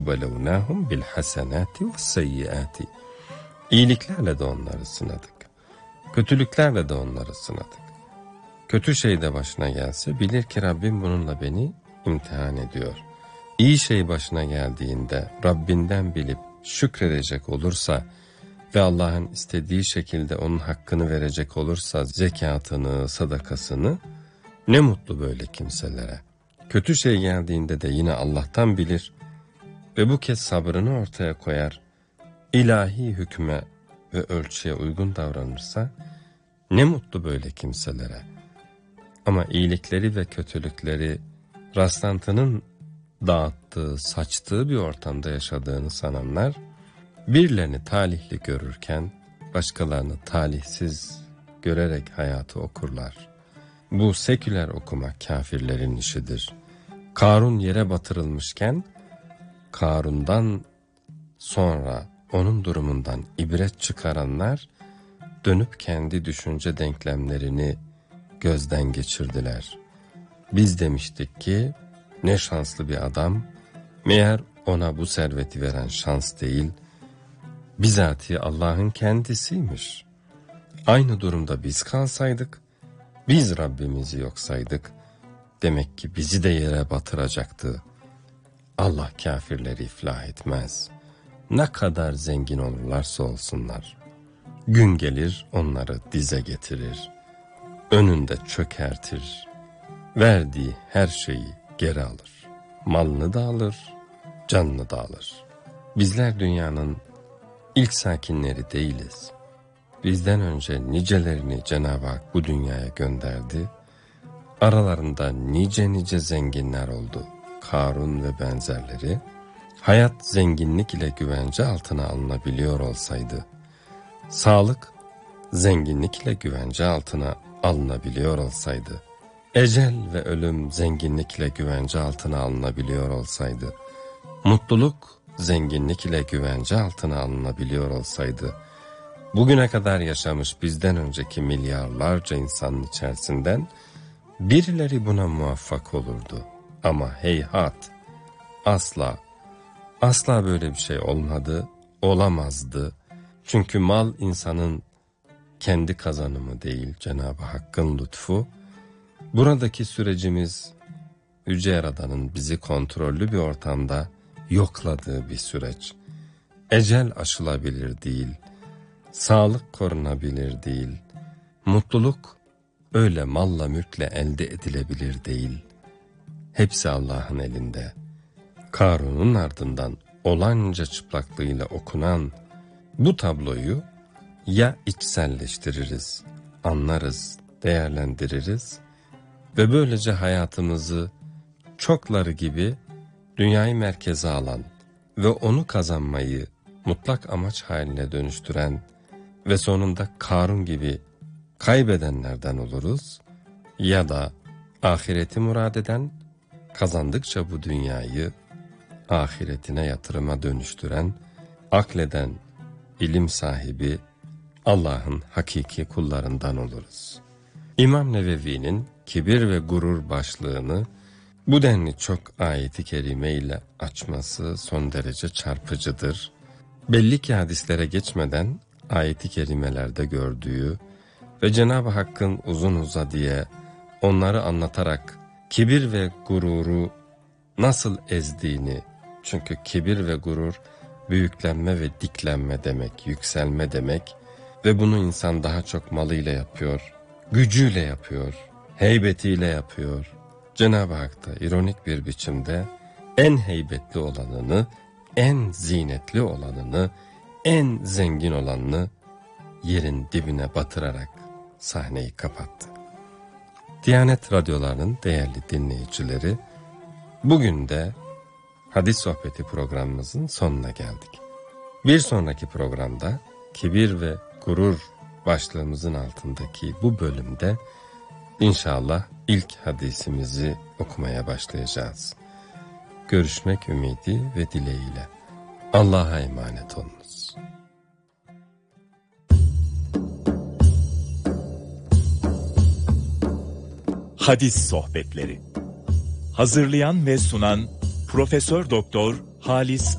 وَلَوْنَاهُمْ بِالْحَسَنَاتِ وَالسَّيِّئَاتِ. İyiliklerle de onları sınadık. Kötülüklerle de onları sınadık. Kötü şey de başına gelse bilir ki Rabbim bununla beni imtihan ediyor. İyi şey başına geldiğinde Rabbinden bilip şükredecek olursa ve Allah'ın istediği şekilde onun hakkını verecek olursa zekatını, sadakasını, ne mutlu böyle kimselere. Kötü şey geldiğinde de yine Allah'tan bilir ve bu kez sabrını ortaya koyar, ilahi hükme ve ölçüye uygun davranırsa ne mutlu böyle kimselere. Ama iyilikleri ve kötülükleri rastlantının dağıttığı, saçtığı bir ortamda yaşadığını sananlar, birilerini talihli görürken başkalarını talihsiz görerek hayatı okurlar. Bu seküler okuma kafirlerin işidir. Karun yere batırılmışken, Karun'dan sonra onun durumundan ibret çıkaranlar, dönüp kendi düşünce denklemlerini gözden geçirdiler. Biz demiştik ki, ne şanslı bir adam, meğer ona bu serveti veren şans değil, bizatihi Allah'ın kendisiymiş. Aynı durumda biz kalsaydık, biz Rabbimizi yok saydık, demek ki bizi de yere batıracaktı. Allah kafirleri iflah etmez. Ne kadar zengin olurlarsa olsunlar. Gün gelir onları dize getirir. Önünde çökertir. Verdiği her şeyi geri alır. Malını da alır, canını da alır. Bizler dünyanın ilk sakinleri değiliz. Bizden önce nicelerini Cenab-ı Hak bu dünyaya gönderdi. Aralarında nice zenginler oldu. Karun ve benzerleri. Hayat zenginlik ile güvence altına alınabiliyor olsaydı, sağlık zenginlik ile güvence altına alınabiliyor olsaydı, ecel ve ölüm zenginlik ile güvence altına alınabiliyor olsaydı, mutluluk zenginlik ile güvence altına alınabiliyor olsaydı, bugüne kadar yaşamış bizden önceki milyarlarca insanın içerisinden birileri buna muvaffak olurdu. Ama heyhat, asla böyle bir şey olmadı, olamazdı. Çünkü mal insanın kendi kazanımı değil, Cenab-ı Hakk'ın lütfu. Buradaki sürecimiz Yüce Yaradan'ın bizi kontrollü bir ortamda yokladığı bir süreç. Ecel aşılabilir değil, sağlık korunabilir değil, mutluluk öyle malla mülkle elde edilebilir değil. Hepsi Allah'ın elinde. Karun'un ardından olanca çıplaklığıyla okunan bu tabloyu ya içselleştiririz, anlarız, değerlendiririz ve böylece hayatımızı çokları gibi dünyayı merkeze alan ve onu kazanmayı mutlak amaç haline dönüştüren ve sonunda Karun gibi kaybedenlerden oluruz, ya da ahireti murad eden, kazandıkça bu dünyayı ahiretine yatırıma dönüştüren, akleden, ilim sahibi Allah'ın hakiki kullarından oluruz. İmam Nevevi'nin kibir ve gurur başlığını bu denli çok ayeti kerime ile açması son derece çarpıcıdır. Belli ki hadislere geçmeden ayeti kerimelerde gördüğü ve Cenab-ı Hakk'ın uzun uzadıya onları anlatarak kibir ve gururu nasıl ezdiğini, çünkü kibir ve gurur büyüklenme ve diklenme demek, yükselme demek ve bunu insan daha çok malıyla yapıyor, gücüyle yapıyor, heybetiyle yapıyor. Cenab-ı Hak da ironik bir biçimde en heybetli olanını, en zinetli olanını, en zengin olanını yerin dibine batırarak sahneyi kapattı. Diyanet radyolarının değerli dinleyicileri, bugün de Hadis Sohbeti programımızın sonuna geldik. Bir sonraki programda kibir ve gurur başlığımızın altındaki bu bölümde İnşallah ilk hadisimizi okumaya başlayacağız. Görüşmek ümidi ve dileğiyle. Allah'a emanet olunuz. Hadis Sohbetleri. Hazırlayan ve sunan Profesör Doktor Halis